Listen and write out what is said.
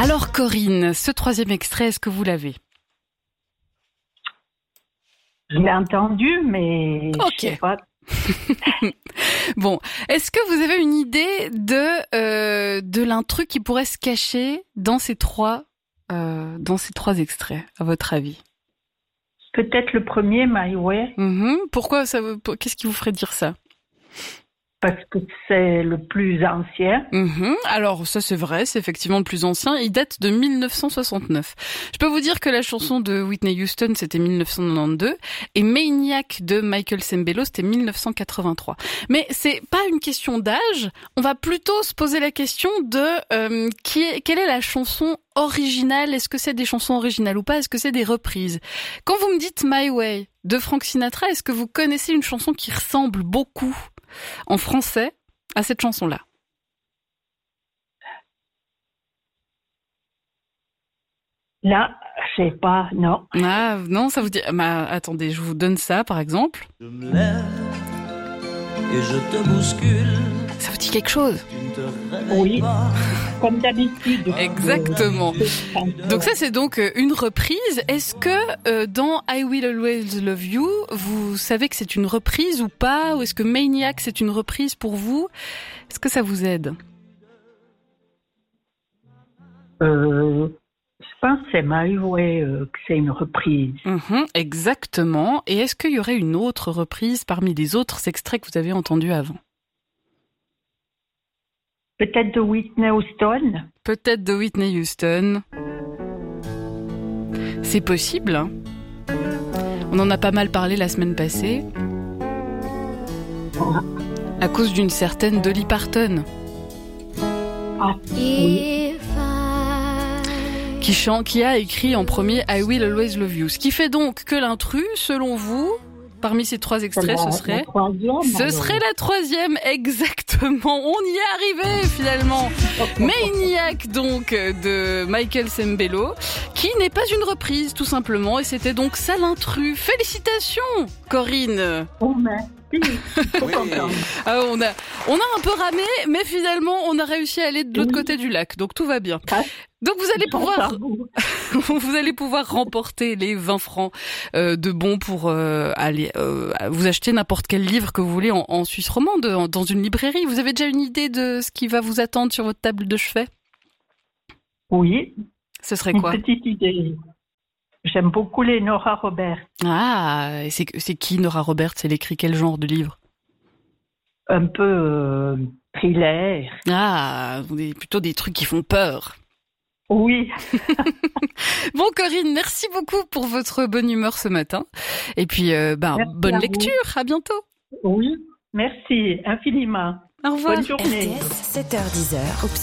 Alors Corinne, ce troisième extrait, est-ce que vous l'avez ? Je l'ai entendu, mais Ok. je sais pas. Bon, est-ce que vous avez une idée de l'intrus qui pourrait se cacher dans ces trois extraits, à votre avis ? Peut-être le premier, My Way, Pourquoi ça ? Qu'est-ce qui vous ferait dire ça ? parce que c'est le plus ancien. Alors ça c'est vrai, c'est effectivement le plus ancien. Il date de 1969. Je peux vous dire que la chanson de Whitney Houston c'était 1992 et Maniac de Michael Sembello c'était 1983. Mais c'est pas une question d'âge. On va plutôt se poser la question de quelle est la chanson originale. Est-ce que c'est des chansons originales ou pas ? Est-ce que c'est des reprises ? Quand vous me dites My Way de Frank Sinatra, est-ce que vous connaissez une chanson qui ressemble beaucoup en français à cette chanson-là ? Là, je sais pas, non. Ah non, ça vous dit... attendez, je vous donne ça par exemple. Je me lève et je te bouscule. Ça vous dit quelque chose ? Tu ne te réveilles Oui, pas. comme d'habitude. Exactement. Donc ça c'est donc une reprise. Est-ce que dans I Will Always Love You, vous savez que c'est une reprise ou pas ? Ou est-ce que Maniac c'est une reprise pour vous ? Est-ce que ça vous aide ? Je pense que c'est My Way, que c'est une reprise. Exactement. Et est-ce qu'il y aurait une autre reprise parmi les autres extraits que vous avez entendus avant ? Peut-être de Whitney Houston. Peut-être de Whitney Houston. C'est possible, hein ? On en a pas mal parlé la semaine passée. À cause d'une certaine Dolly Parton. Ah, oui. Qui a écrit en premier I Will Always Love You. Ce qui fait donc que l'intrus, selon vous, parmi ces trois extraits, ce serait la troisième, exactement. On y est arrivé finalement. Maniac donc de Michael Sembello, qui n'est pas une reprise tout simplement, et c'était donc ça l'intrus. Félicitations, Corinne. Oh, merci. Ah, on a un peu ramé, mais finalement on a réussi à aller de l'autre côté du lac, donc tout va bien. Donc vous allez pouvoir remporter les 20 francs de bons pour aller vous acheter n'importe quel livre que vous voulez en Suisse romande, dans une librairie. Vous avez déjà une idée de ce qui va vous attendre sur votre table de chevet ? Oui. Ce serait quoi ? Une petite idée. J'aime beaucoup les Nora Roberts. Ah, et c'est qui Nora Roberts ? Elle écrit quel genre de livre ? Un peu thriller. Ah, plutôt des trucs qui font peur. Oui. Bon Corinne, merci beaucoup pour votre bonne humeur ce matin. Et puis bonne lecture, à bientôt. Oui, merci infiniment. Au revoir. Bonne journée. RTS, 7h-10h.